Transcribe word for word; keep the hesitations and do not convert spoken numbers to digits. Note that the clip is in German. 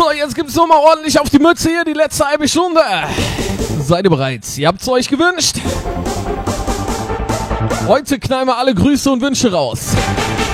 So, jetzt gibt's nochmal ordentlich auf die Mütze hier, die letzte halbe Stunde. Seid ihr bereit? Ihr habt's euch gewünscht. Heute knallen wir alle Grüße und Wünsche raus.